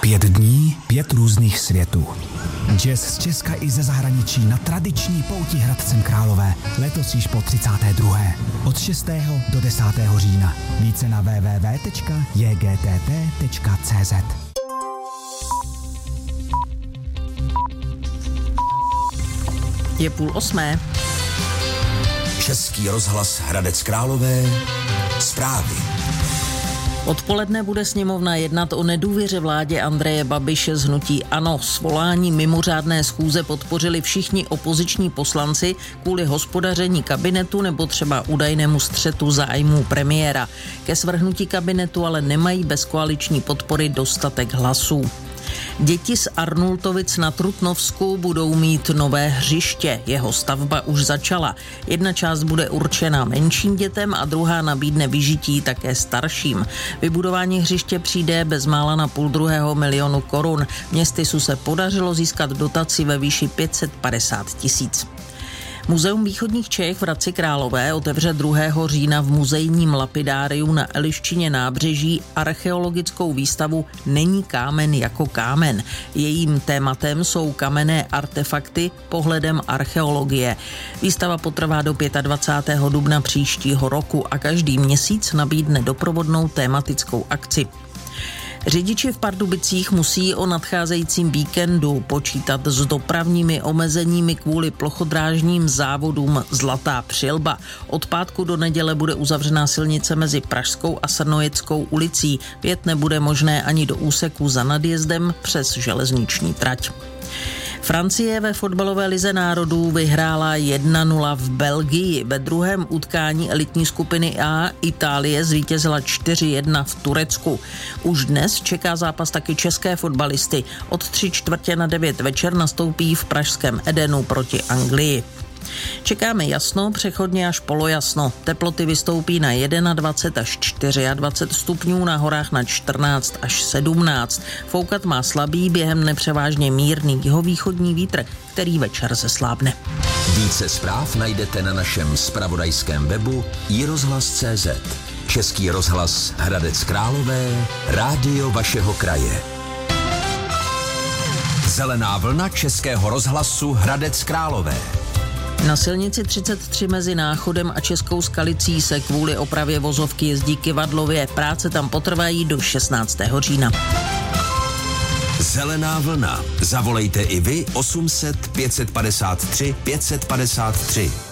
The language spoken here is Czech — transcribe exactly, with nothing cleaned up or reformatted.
Pět dní, pět různých světů. Jazz z Česka i ze zahraničí na tradiční pouti Hradcem Králové. Letos již po třicáté druhé Od šestého do desátého října. Více na w w w tečka j g t t tečka c z. Je půl osmé. Český rozhlas Hradec Králové. Zprávy. Odpoledne bude sněmovna jednat o nedůvěře vládě Andreje Babiše z hnutí ANO. Svolání mimořádné schůze podpořili všichni opoziční poslanci kvůli hospodaření kabinetu nebo třeba údajnému střetu zájmů premiéra. Ke svrhnutí kabinetu ale nemají bez koaliční podpory dostatek hlasů. Děti z Arnultovic na Trutnovsku budou mít nové hřiště. Jeho stavba už začala. Jedna část bude určena menším dětem a druhá nabídne vyžití také starším. Vybudování hřiště přijde bezmála na půl druhého milionu korun. Městysu se podařilo získat dotaci ve výši pět set padesát tisíc. Muzeum východních Čech v Hradci Králové otevře druhého října v muzejním lapidáriu na Eliščině nábřeží archeologickou výstavu Není kámen jako kámen. Jejím tématem jsou kamenné artefakty pohledem archeologie. Výstava potrvá do dvacátého pátého dubna příštího roku a každý měsíc nabídne doprovodnou tématickou akci. Řidiči v Pardubicích musí o nadcházejícím víkendu počítat s dopravními omezeními kvůli plochodrážním závodům Zlatá přilba. Od pátku do neděle bude uzavřená silnice mezi Pražskou a Srnojeckou ulicí. Vjet nebude možné ani do úseku za nadjezdem přes železniční trať. Francie ve fotbalové lize národů vyhrála jedna nula v Belgii. Ve druhém utkání elitní skupiny A Itálie zvítězila čtyři jedna v Turecku. Už dnes čeká zápas taky české fotbalisty. Od tři čtvrtě na devět večer nastoupí v pražském Edenu proti Anglii. Čekáme jasno, přechodně až polojasno. Teploty vystoupí na dvacet jedna až dvacet čtyři stupňů, na horách na čtrnáct až sedmnáct. Foukat má slabý, během dne převážně mírný jihovýchodní vítr, který večer zeslábne. Více zpráv najdete na našem zpravodajském webu i rozhlas tečka cé zet. Český rozhlas Hradec Králové, rádio vašeho kraje. Zelená vlna Českého rozhlasu Hradec Králové. Na silnici třicet tři mezi Náchodem a Českou Skalicí se kvůli opravě vozovky jezdí kyvadlově. Práce tam potrvají do šestnáctého října. Zelená vlna. Zavolejte i vy osm set pět set padesát tři pět set padesát tři.